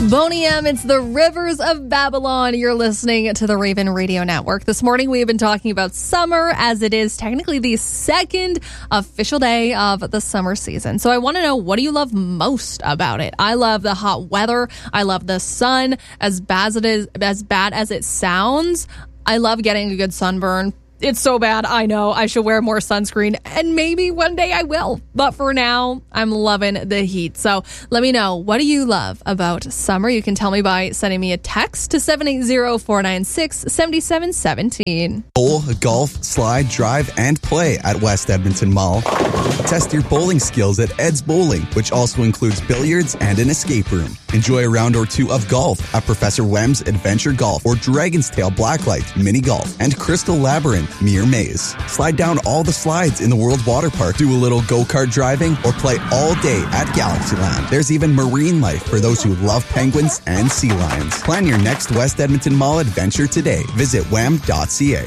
Boney M, it's the Rivers of Babylon. You're listening to the Raven Radio Network. This morning we have been talking about summer, as it is technically the second official day of the summer season. So I want to know, what do you love most about it? I love the hot weather. I love the sun. As bad as it sounds, I love getting a good sunburn. It's so bad. I know I should wear more sunscreen, and maybe one day I will. But for now, I'm loving the heat. So let me know, what do you love about summer? You can tell me by sending me a text to 780-496-7717. Bowl, golf, slide, drive, and play at West Edmonton Mall. Test your bowling skills at Ed's Bowling, which also includes billiards and an escape room. Enjoy a round or two of golf at Professor Wem's Adventure Golf or Dragon's Tail Blacklight Mini Golf and Crystal Labyrinth Mere Maze. Slide down all the slides in the World Water Park, do a little go-kart driving, or play all day at Galaxyland. There's even marine life for those who love penguins and sea lions. Plan your next West Edmonton Mall adventure today. Visit wham.ca.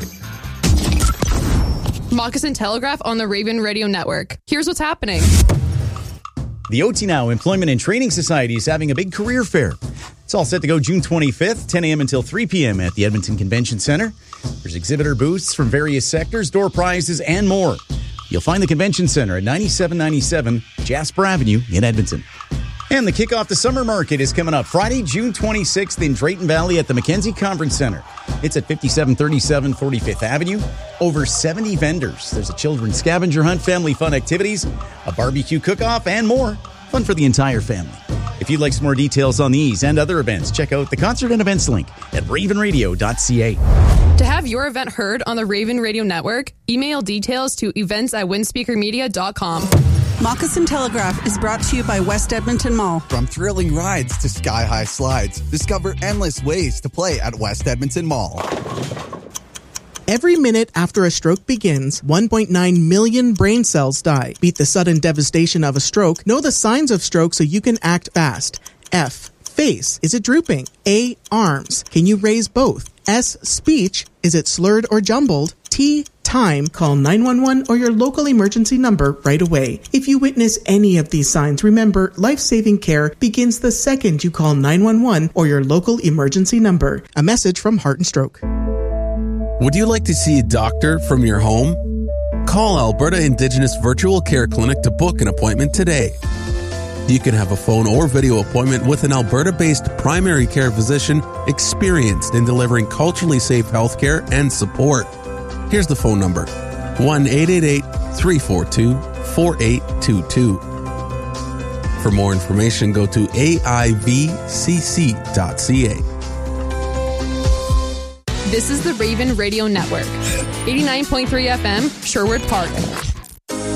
Moccasin Telegraph on the Raven Radio Network. Here's what's happening. The OT Now Employment and Training Society is having a big career fair. It's all set to go June 25th, 10 a.m. until 3 p.m. at the Edmonton Convention Center. There's exhibitor booths from various sectors, door prizes, and more. You'll find the Convention Center at 9797 Jasper Avenue in Edmonton. And the kickoff to Summer Market is coming up Friday, June 26th in Drayton Valley at the Mackenzie Conference Center. It's at 5737 45th Avenue. Over 70 vendors. There's a children's scavenger hunt, family fun activities, a barbecue cook-off, and more. Fun for the entire family. If you'd like some more details on these and other events, check out the concert and events link at ravenradio.ca. To have your event heard on the Raven Radio Network, email details to events@windspeakermedia.com. Moccasin Telegraph is brought to you by West Edmonton Mall. From thrilling rides to sky-high slides, discover endless ways to play at West Edmonton Mall. Every minute after a stroke begins, 1.9 million brain cells die. Beat the sudden devastation of a stroke. Know the signs of stroke so you can act fast. F. Face. Is it drooping? A. Arms. Can you raise both? S. Speech. Is it slurred or jumbled? T. Time. Call 911 or your local emergency number right away. If you witness any of these signs, remember, life-saving care begins the second you call 911 or your local emergency number. A message from Heart and Stroke. Would you like to see a doctor from your home? Call Alberta Indigenous Virtual Care Clinic to book an appointment today. You can have a phone or video appointment with an Alberta-based primary care physician experienced in delivering culturally safe healthcare and support. Here's the phone number, 1-888-342-4822. For more information, go to aivcc.ca. This is the Raven Radio Network. 89.3 FM, Sherwood Park.